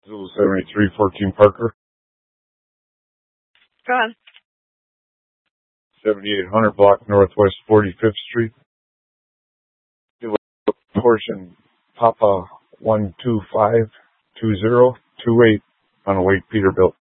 Zulu 7314 Parker. Go ahead. 7800 block Northwest 45th Street. Portion Papa 1252028 on a Wake Peterbilt.